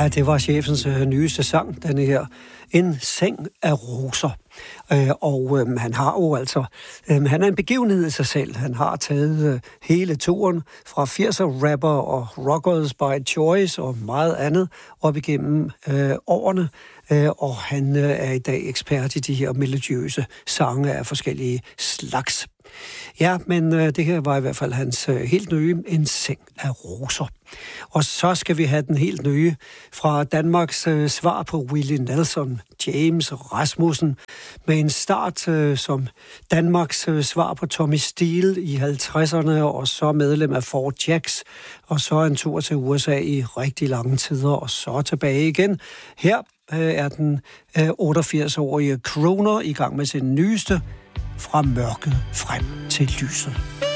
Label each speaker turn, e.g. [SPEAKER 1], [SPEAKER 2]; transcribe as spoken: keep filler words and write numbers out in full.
[SPEAKER 1] Ja, det var chefens øh, nyeste sang, denne her. En seng af roser. Øh, og øh, han har jo altså, øh, han er en begivenhed i sig selv. Han har taget øh, hele turen fra firser-rapper og rockers by choice og meget andet op igennem øh, årene. Øh, og han øh, er i dag ekspert i de her melodiøse sange af forskellige slags. Ja, men øh, det her var i hvert fald hans øh, helt nye, En seng af roser. Og så skal vi have den helt nye fra Danmarks øh, svar på Willie Nelson, James Rasmussen, med en start øh, som Danmarks øh, svar på Tommy Steele i halvtredserne, og så medlem af Four Jacks, og så en tur til U S A i rigtig lange tider, og så tilbage igen. Her øh, er den øh, otteogfirs-årige Kroner i gang med sin nyeste, Fra mørket frem til lyset.